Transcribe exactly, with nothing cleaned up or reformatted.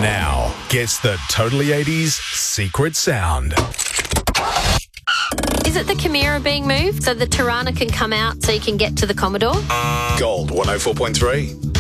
now, guess the Totally eighties secret sound. Is it the Chimera being moved so the Tirana can come out so you can get to the Commodore? Gold one oh four point three.